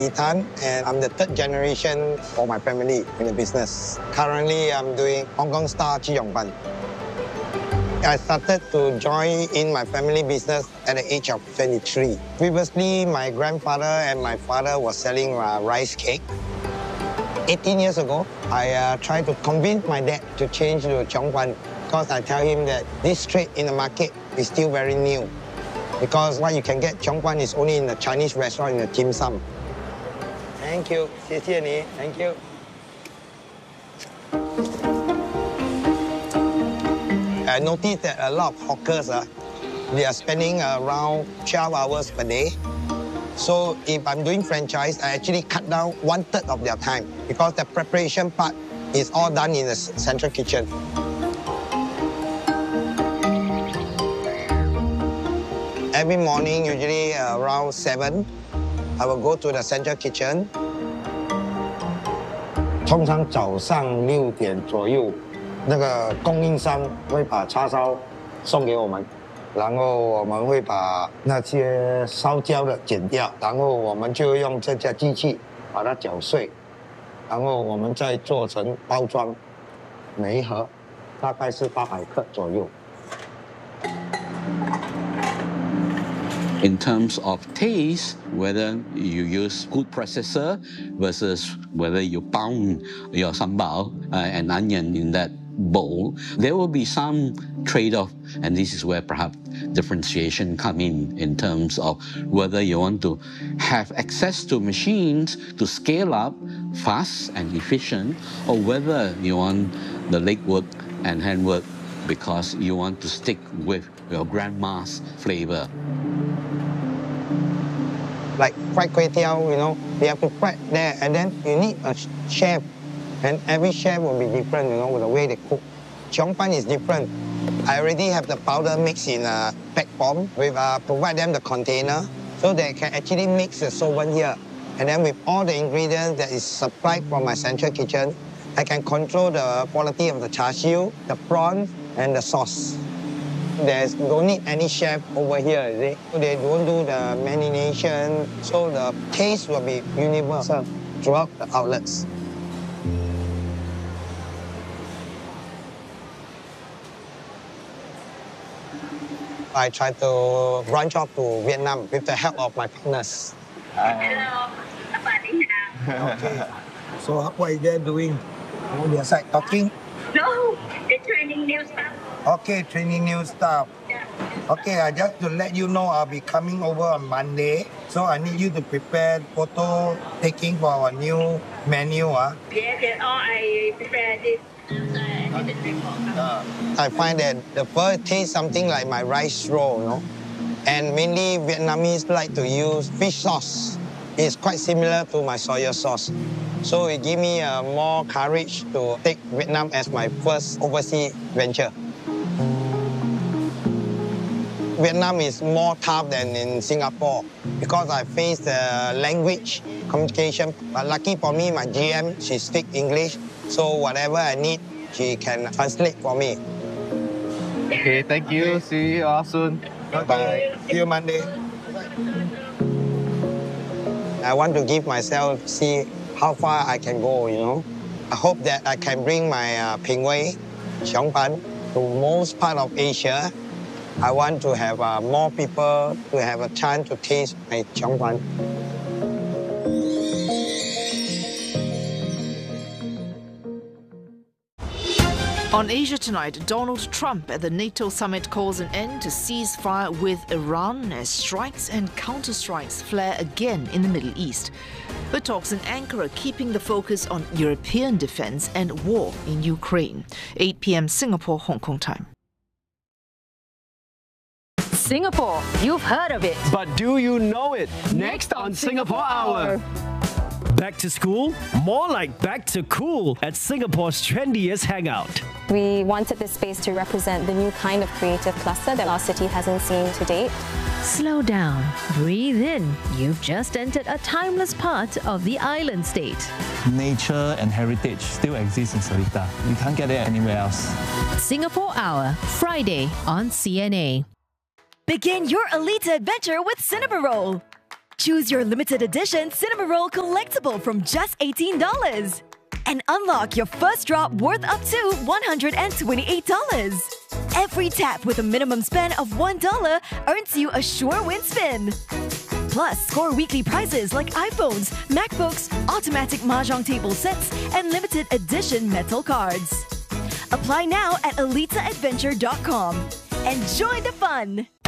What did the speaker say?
Tan, and I'm the third generation for my family in the business. Currently, I'm doing Hong Kong Star Chi Yong Ban. I started to join in my family business at the age of 23. Previously, my grandfather and my father were selling rice cake. 18 years ago, I tried to convince my dad to change to Chong Pan because I tell him that this trade in the market is still very new. Because what you can get Chong Pan is only in the Chinese restaurant in the Dim Sum. Thank you. 谢谢你. Thank you. I noticed that a lot of hawkers, they are spending around 12 hours per day. So if I'm doing franchise, I actually cut down 1/3 of their time because the preparation part is all done in the central kitchen. Every morning, usually around 7, I will go to the central kitchen. 通常早上6点左右，那个供应商会把叉烧送给我们，然后我们会把那些烧焦的剪掉，然后我们就用这架机器把它搅碎，然后我们再做成包装，每一盒大概是800克左右。 In terms of taste, whether you use food processor versus whether you pound your sambal and onion in that bowl, there will be some trade-off, and this is where perhaps differentiation come in terms of whether you want to have access to machines to scale up fast and efficient, or whether you want the legwork and handwork because you want to stick with your grandma's flavor. Like fried kway teow, you know, they have to fry there, and then you need a chef, and every chef will be different, you know, with the way they cook. Chong Pan is different. I already have the powder mixed in a pack form. We provide them the container so they can actually mix the soban here. And then with all the ingredients that is supplied from my central kitchen, I can control the quality of the char siu, the prawn, and the sauce. There's don't need any chef over here, you see? They don't do the marination, so the taste will be universal throughout the outlets. I try to branch off to Vietnam with the help of my partners. Hello. Okay. So what is they doing? On their side talking? No, they're training new stuff. Okay, training new staff. Yeah. Okay, just to let you know, I'll be coming over on Monday. So I need you to prepare photo taking for our new menu. Yeah, I prepared this. I find that the pho tastes something like my rice roll, you know. And mainly Vietnamese like to use fish sauce. It's quite similar to my soya sauce. So it gave me more courage to take Vietnam as my first overseas venture. Vietnam is more tough than in Singapore because I face the language communication. But lucky for me, my GM, she speaks English. So whatever I need, she can translate for me. Okay, thank you. See you all soon. Bye. See you Monday. I want to give myself, see how far I can go, you know. I hope that I can bring my Ping Wei, Chong Pan, to most part of Asia. I want to have more people to have a chance to taste my Chong Pan. On Asia Tonight, Donald Trump at the NATO summit calls an end to ceasefire with Iran as strikes and counterstrikes flare again in the Middle East. But talks in Ankara keeping the focus on European defense and war in Ukraine. 8 p.m. Singapore, Hong Kong time. Singapore, you've heard of it. But do you know it? Next on Singapore Hour. Back to school? More like back to cool at Singapore's trendiest hangout. We wanted this space to represent the new kind of creative cluster that our city hasn't seen to date. Slow down, breathe in. You've just entered a timeless part of the island state. Nature and heritage still exist in Seletar. You can't get it anywhere else. Singapore Hour, Friday on CNA. Begin your Alita adventure with Cinnabon Roll. Choose your limited edition Cinema Roll collectible from just $18 and unlock your first drop worth up to $128. Every tap with a minimum spend of $1 earns you a sure win spin. Plus, score weekly prizes like iPhones, MacBooks, automatic mahjong table sets, and limited edition metal cards. Apply now at elitaadventure.com. Enjoy the fun!